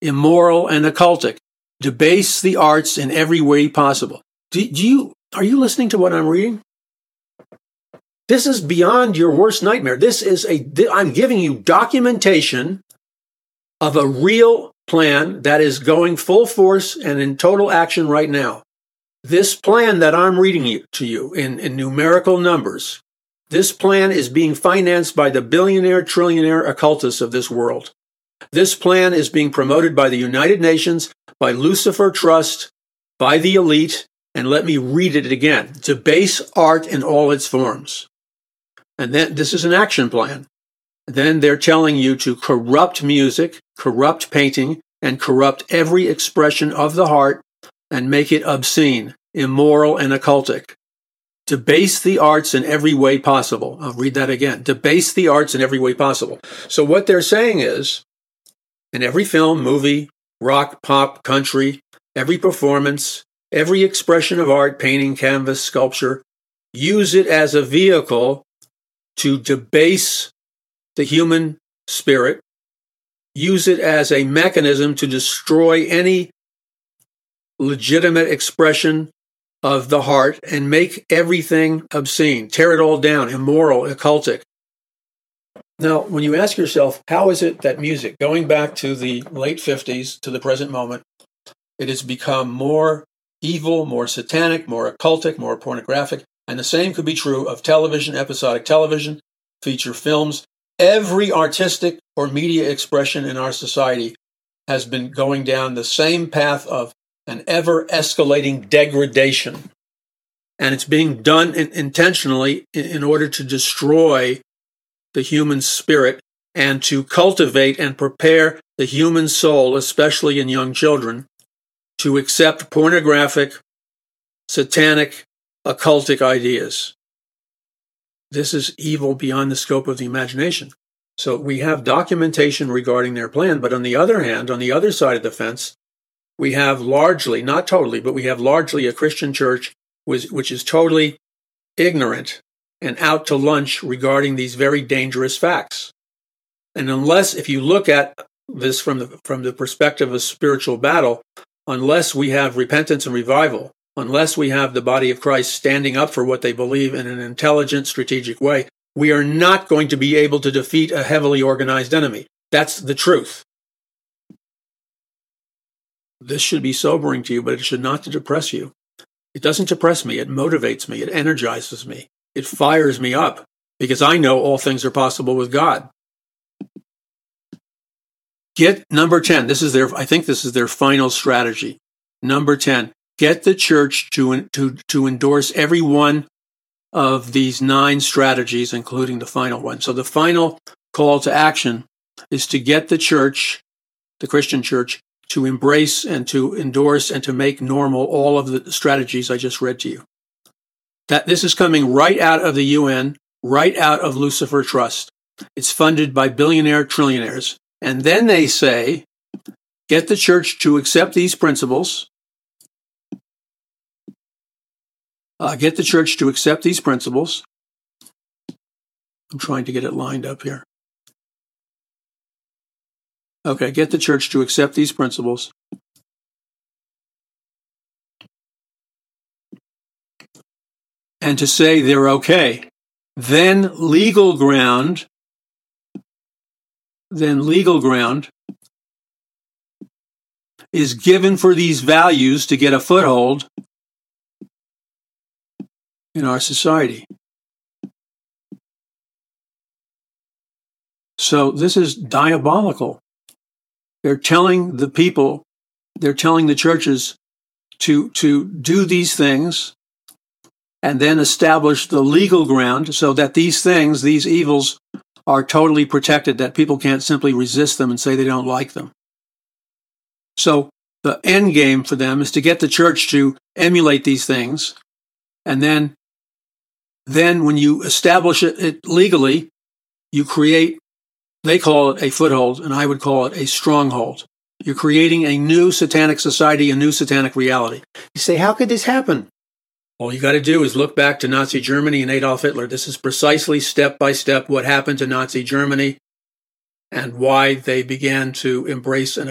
immoral, and occultic. Debase the arts in every way possible. Are you listening to what I'm reading? This is beyond your worst nightmare. I'm giving you documentation of a real plan that is going full force and in total action right now. This plan that I'm reading to you in numerical numbers, this plan is being financed by the billionaire, trillionaire occultists of this world. This plan is being promoted by the United Nations, by Lucifer Trust, by the elite, and let me read it again. Debase art in all its forms. And then this is an action plan. Then they're telling you to corrupt music, corrupt painting, and corrupt every expression of the heart and make it obscene, immoral, and occultic. Debase the arts in every way possible. I'll read that again. Debase the arts in every way possible. So what they're saying is, in every film, movie, rock, pop, country, every performance, every expression of art, painting, canvas, sculpture, use it as a vehicle to debase the human spirit, use it as a mechanism to destroy any legitimate expression of the heart and make everything obscene, tear it all down, immoral, occultic. Now, when you ask yourself, how is it that music, going back to the late 50s to the present moment, it has become more evil, more satanic, more occultic, more pornographic, and the same could be true of television, episodic television, feature films. Every artistic or media expression in our society has been going down the same path of an ever-escalating degradation. And it's being done intentionally in order to destroy the human spirit and to cultivate and prepare the human soul, especially in young children, to accept pornographic, satanic, occultic ideas. This is evil beyond the scope of the imagination. So we have documentation regarding their plan, but on the other hand, on the other side of the fence, we have largely, not totally, but we have largely a Christian church which is totally ignorant and out to lunch regarding these very dangerous facts. And unless, if you look at this from the perspective of spiritual battle, unless we have repentance and revival, unless we have the body of Christ standing up for what they believe in an intelligent, strategic way, we are not going to be able to defeat a heavily organized enemy. That's the truth. This should be sobering to you, but it should not depress you. It doesn't depress me. It motivates me. It energizes me. It fires me up because I know all things are possible with God. Get number 10. I think this is their final strategy. Number 10. Get the church to endorse every one of these 9 strategies, including the final one. So the final call to action is to get the church, the Christian church, to embrace and to endorse and to make normal all of the strategies I just read to you. That this is coming right out of the UN, right out of Lucifer Trust. It's funded by billionaire trillionaires. And then they say, get the church to accept these principles. Get the church to accept these principles. I'm trying to get it lined up here. Okay, get the church to accept these principles. And to say they're okay. Then legal ground is given for these values to get a foothold in our society. So this is diabolical. They're telling the people, they're telling the churches to do these things and then establish the legal ground so that these things, these evils, are totally protected, that people can't simply resist them and say they don't like them. So the end game for them is to get the church to emulate these things, and then when you establish it legally, you create, they call it a foothold, and I would call it a stronghold. You're creating a new satanic society, a new satanic reality. You say, how could this happen? All you got to do is look back to Nazi Germany and Adolf Hitler. This is precisely step by step what happened to Nazi Germany and why they began to embrace and